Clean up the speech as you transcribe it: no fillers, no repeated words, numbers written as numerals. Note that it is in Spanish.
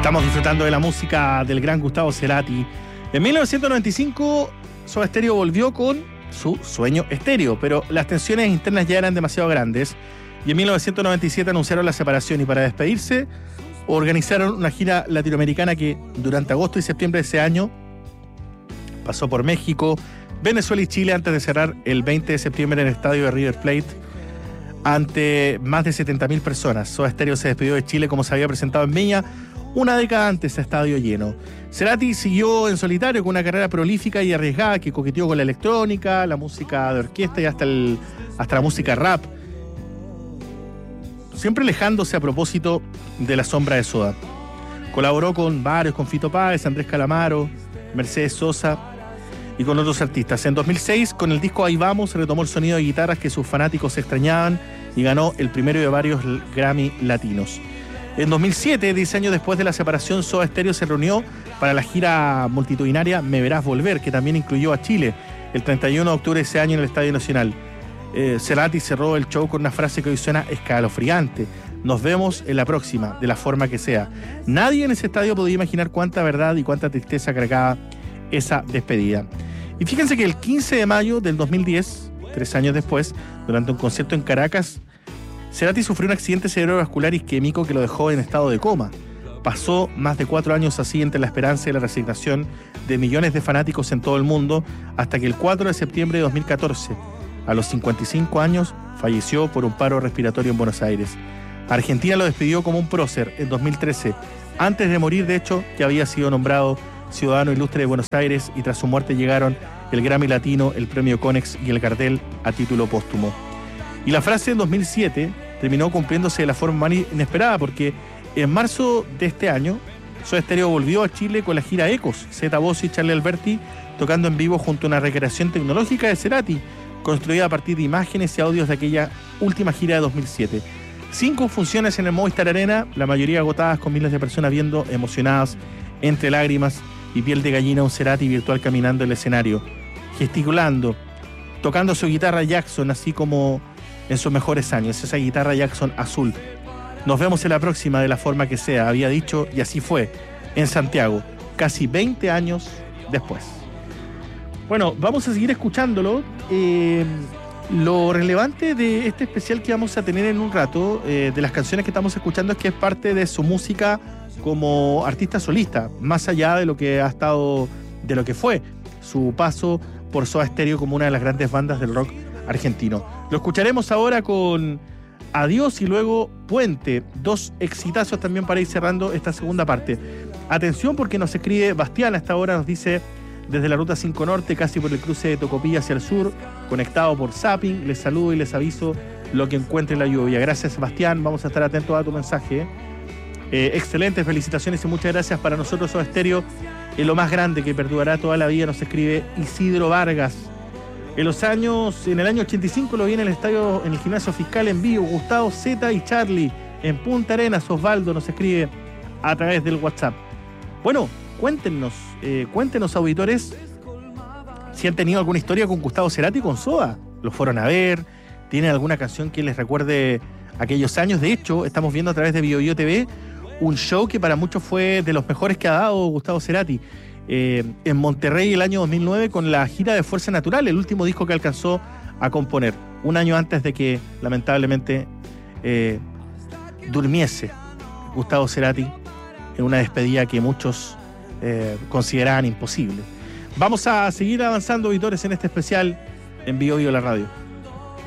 Estamos disfrutando de la música del gran Gustavo Cerati. En 1995, Soda Stereo volvió con su Sueño Estéreo, pero las tensiones internas ya eran demasiado grandes. Y en 1997 anunciaron la separación y para despedirse organizaron una gira latinoamericana que durante agosto y septiembre de ese año pasó por México, Venezuela y Chile antes de cerrar el 20 de septiembre en el estadio de River Plate ante más de 70.000 personas. Soda Stereo se despidió de Chile como se había presentado en Viña una década antes a estadio lleno. Cerati siguió en solitario con una carrera prolífica y arriesgada que coqueteó con la electrónica, la música de orquesta y hasta la música rap, siempre alejándose a propósito de la sombra de Soda. Colaboró con varios, con Fito Páez, Andrés Calamaro, Mercedes Sosa y con otros artistas. En 2006, con el disco Ahí Vamos, retomó el sonido de guitarras que sus fanáticos extrañaban y ganó el primero de varios Grammy latinos. En 2007, 10 años después de la separación, Soda Stereo se reunió para la gira multitudinaria Me Verás Volver, que también incluyó a Chile, el 31 de octubre de ese año en el Estadio Nacional. Cerati cerró el show con una frase que hoy suena escalofriante: nos vemos en la próxima, de la forma que sea. Nadie en ese estadio podía imaginar cuánta verdad y cuánta tristeza cargaba esa despedida. Y fíjense que el 15 de mayo del 2010, 3 años después, durante un concierto en Caracas, Cerati sufrió un accidente cerebrovascular isquémico que lo dejó en estado de coma. Pasó más de 4 años así entre la esperanza y la resignación de millones de fanáticos en todo el mundo, hasta que el 4 de septiembre de 2014, a los 55 años, falleció por un paro respiratorio en Buenos Aires. Argentina lo despidió como un prócer en 2013. Antes de morir, de hecho, ya había sido nombrado Ciudadano Ilustre de Buenos Aires y tras su muerte llegaron el Grammy Latino, el Premio Konex y el Gardel a título póstumo. Y la frase en 2007 terminó cumpliéndose de la forma más inesperada porque en marzo de este año Soda Stereo volvió a Chile con la gira Ecos, Zeta Bossi y Charlie Alberti tocando en vivo junto a una recreación tecnológica de Cerati, construida a partir de imágenes y audios de aquella última gira de 2007. 5 funciones en el Movistar Arena, la mayoría agotadas, con miles de personas viendo emocionadas entre lágrimas y piel de gallina un Cerati virtual caminando en el escenario, gesticulando, tocando su guitarra Jackson, así como en sus mejores años, esa guitarra Jackson azul. Nos vemos en la próxima, de la forma que sea, había dicho, y así fue, en Santiago, casi 20 años después. Bueno, vamos a seguir escuchándolo. Lo relevante de este especial que vamos a tener en un rato, de las canciones que estamos escuchando, es que es parte de su música como artista solista, más allá de lo que ha estado, de lo que fue su paso por Soda Stereo como una de las grandes bandas del rock argentino. Lo escucharemos ahora con Adiós y luego Puente, 2 exitazos también para ir cerrando esta segunda parte. Atención, porque nos escribe Bastián a esta hora, nos dice: desde la ruta 5 Norte, casi por el cruce de Tocopilla hacia el sur, conectado por Zapping, les saludo y les aviso lo que encuentre en la lluvia. Gracias, Sebastián, vamos a estar atentos a tu mensaje. Excelentes, felicitaciones y muchas gracias. Para nosotros Soda Stereo es lo más grande que perdurará toda la vida, nos escribe Isidro Vargas. En el año 85 lo vi en el estadio, en el Gimnasio Fiscal en vivo, Gustavo, Zeta y Charlie, en Punta Arenas. Osvaldo nos escribe a través del WhatsApp. Bueno, cuéntenos, auditores, si han tenido alguna historia con Gustavo Cerati, con Soda. ¿Lo fueron a ver? ¿Tienen alguna canción que les recuerde aquellos años? De hecho, estamos viendo a través de BioBio TV un show que para muchos fue de los mejores que ha dado Gustavo Cerati. En Monterrey el año 2009 con la gira de Fuerza Natural, el último disco que alcanzó a componer, un año antes de que lamentablemente durmiese Gustavo Cerati en una despedida que muchos consideraban imposible. Vamos a seguir avanzando, auditores, en este especial en BioBio la radio.